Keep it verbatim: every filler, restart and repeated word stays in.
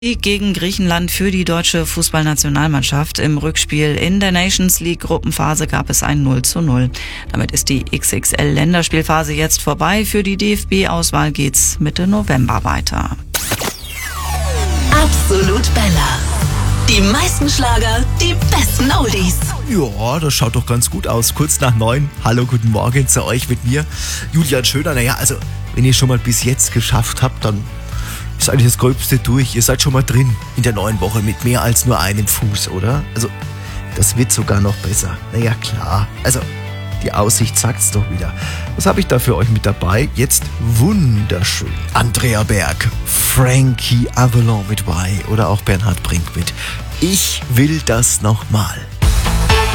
Sieg gegen Griechenland für die deutsche Fußballnationalmannschaft. Im Rückspiel in der Nations League Gruppenphase gab es ein null zu null. Damit ist die X X L-Länderspielphase jetzt vorbei. Für die D F B-Auswahl geht's Mitte November weiter. Absolut Bella. Die meisten Schlager, die besten Oldies. Ja, das schaut doch ganz gut aus. Kurz nach neun. Hallo, guten Morgen zu euch mit mir, Julian Schöner. Naja, also, wenn ihr schon mal bis jetzt geschafft habt, dann ist eigentlich das Gröbste durch. Ihr seid schon mal drin in der neuen Woche mit mehr als nur einem Fuß, oder? Also, das wird sogar noch besser. Naja, klar. Also, die Aussicht sagt's doch wieder. Was habe ich da für euch mit dabei? Jetzt wunderschön. Andrea Berg, Frankie Avalon mit Y oder auch Bernhard Brink mit Ich will das nochmal.